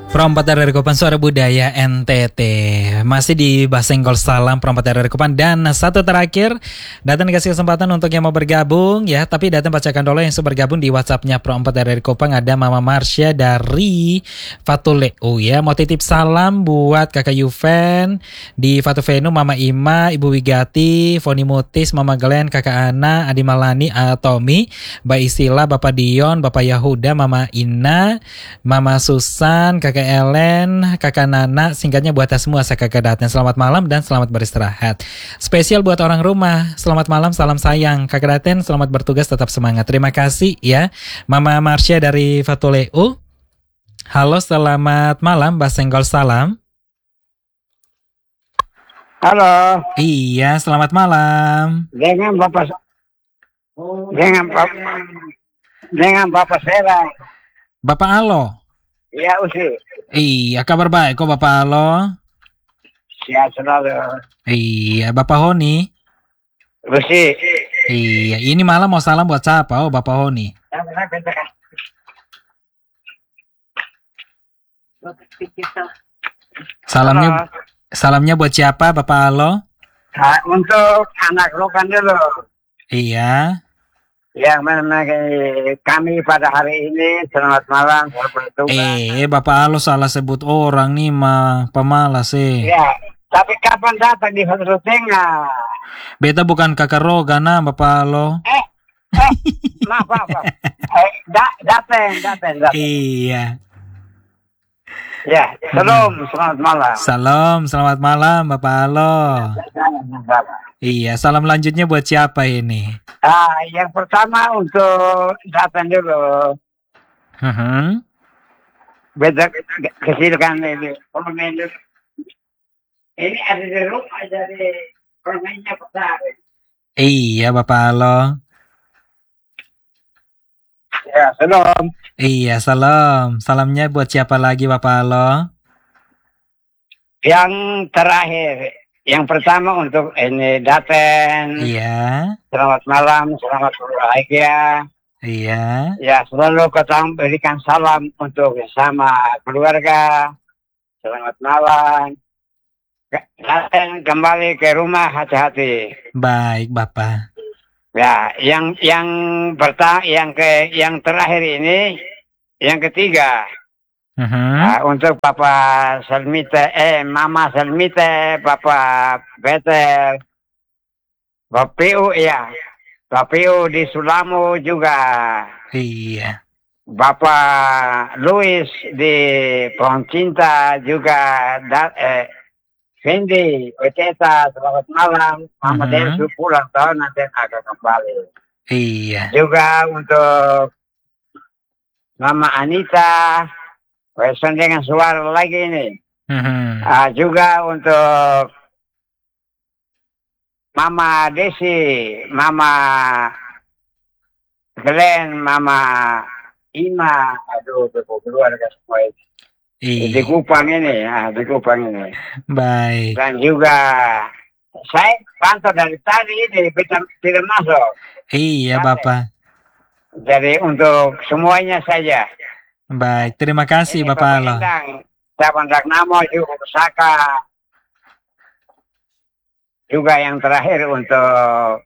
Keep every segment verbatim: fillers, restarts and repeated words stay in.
Perompat dari Kupang Suara Budaya N T T. Masih di Basenggol Salam Perompat dari Kupang. Dan satu terakhir, Daten dikasih kesempatan untuk yang mau bergabung ya. Tapi Daten bacakan dulu yang sudah bergabung di WhatsAppnya Perompat dari Kupang. Ada Mama Marsha dari Fatuleu ya. Mau titip salam buat Kakak Yuven di Fatuvenu, Mama Ima, Ibu Wigati, Foni Mutis, Mama Glenn, Kakak Ana, Adi Malani, Tommy, Mbak Isila, Bapak Dion, Bapak Yahuda, Mama Ina, Mama Susan, Kakak Ellen, Kakak Nana, singkatnya buat semua saya Kakak Daten. Selamat malam dan selamat beristirahat. Spesial buat orang rumah, selamat malam, salam sayang. Kakak Daten, selamat bertugas, tetap semangat. Terima kasih ya, Mama Marsha dari Fatuleu. Halo, selamat malam, Basenggol Salam. Halo. Iya, selamat malam. Dengan Bapak, dengan Bapak, dengan Bapak Sera. Bapak Alo. Iya, Usi. Iya, kabar baik kok Bapak Alo. Sehat selalu. Iya, Bapak Honi. Usi. Iya, ini malam mau salam buat siapa? Oh, Bapak Honi. Salamnya Halo. salamnya buat siapa, Bapak Alo? Nah, untuk anak Rokan dulu. Iya. Yang mana kami pada hari ini selamat malam, selamat bertugas. Eh, Bapak Alo salah sebut orang nih mah, pemalas eh. Ya, tapi kapan datang di Hotel Tengah? Beta bukan kakak Roga nah, Bapak Alo. Eh, eh, maaf, maaf. maaf. Eh, da, datang, datang, datang. Iya. Ya, salam, selamat malam. Salam, selamat malam Bapak Alo. Iya, salam lanjutnya buat siapa ini? Ah, yang pertama untuk datang dulu. Uh-huh. Beda kecilkan ini. Permen dulu. Ini ada di rumah dari permennya besar. Iya, Bapak Alo. Ya, salam. Iya, salam. Salamnya buat siapa lagi Bapak Alo? Yang terakhir, yang pertama untuk ini datang. Iya. Selamat malam, selamat berbahagia. Iya. Ya, selalu kita berikan salam untuk sama keluarga. Selamat malam. Datang kembali ke rumah hati-hati. Baik, Bapak. Ya, yang yang pertama, yang ke yang terakhir ini, yang ketiga. Uh-huh. Nah, untuk Papa Selmite, eh Mama Selmite, Papa Peter, Bapak Piu ya, Bapak Piu di Sulamo juga. Iya. Bapak Louis di Pohon Cinta juga. Da, eh, Cindy, Oceta, selamat malam. Mama Mhm. Densu pulang tahun nanti akan kembali. Iya. Juga untuk Mama Anita, Weson dengan suara lagi ini. Mhm. Ah, juga untuk Mama Desi, Mama Glenn, Mama Ima, aduh, keluarga semua itu. Di Iya. Kupang ini, ah, di Kupang ini. Baik. Dan juga saya pantau dari tadi di tidak, tidak masuk. Iya, Sampai. Bapak. Jadi untuk semuanya saja. Baik, terima kasih Ini Bapak Alo. Endang, Saban Ragnamo juga Pusaka. Juga yang terakhir untuk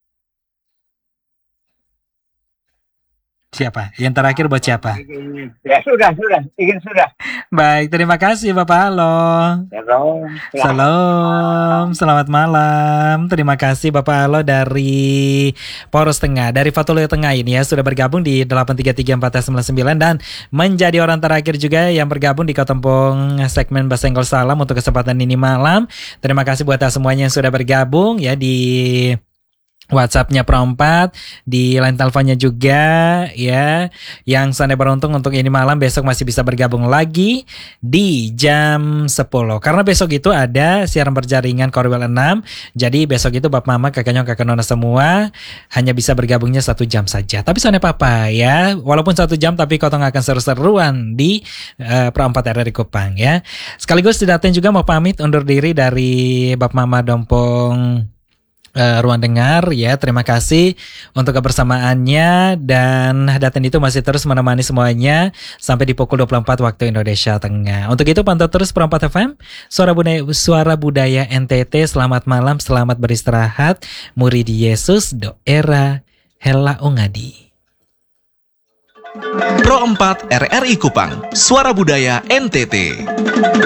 Siapa? Yang terakhir buat siapa? ya sudah sudah ingin sudah. Baik, terima kasih Bapak Alo. Salam. Salam, selamat malam. Terima kasih Bapak Alo dari Poros Tengah, dari Fatuleu Tengah ini ya, sudah bergabung di delapan tiga tiga empat sembilan sembilan dan menjadi orang terakhir juga yang bergabung di Kotempong segmen Basenggol Salam untuk kesempatan ini malam. Terima kasih buat semuanya yang sudah bergabung ya di WhatsApp-nya Perompat, di line teleponnya juga ya. Yang sana beruntung untuk ini malam, besok masih bisa bergabung lagi di jam sepuluh. Karena besok itu ada siaran berjaringan Korwil enam. Jadi besok itu Bapak Mama, Kakak Nyong, Kakak Nona semua hanya bisa bergabungnya satu jam saja. Tapi sana Papa ya, walaupun satu jam tapi kotong akan seru-seruan di uh, Perompat R R Kupang ya. Sekaligus Daten juga mau pamit undur diri dari Bapak Mama Dompong uh, ruang dengar ya. Terima kasih untuk kebersamaannya, dan Daten itu masih terus menemani semuanya sampai di pukul dua puluh empat waktu Indonesia Tengah. Untuk itu pantau terus Perempat F M, Suara Budaya, Suara Budaya N T T. Selamat malam, selamat beristirahat. Murid Yesus doera hela ungadi. Pro empat R R I Kupang, Suara Budaya N T T.